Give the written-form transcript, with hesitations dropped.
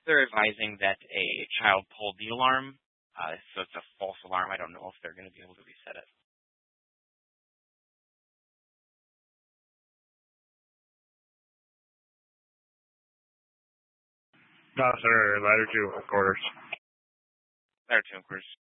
They're advising that a child pulled the alarm, so it's a false alarm. I don't know if they're going to be able to reset it. No, sir. Ladder 2, quarters. Ladder 2, of course.